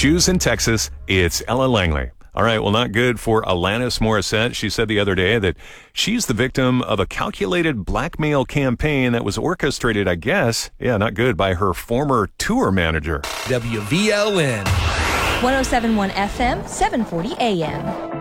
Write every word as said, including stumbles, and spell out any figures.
Choose in Texas, it's Ella Langley. All right, well, not good for Alanis Morissette. She said the other day that she's the victim of a calculated blackmail campaign that was orchestrated, I guess, yeah, not good, by her former tour manager. W V L N. one oh seven point one F M, seven forty A M.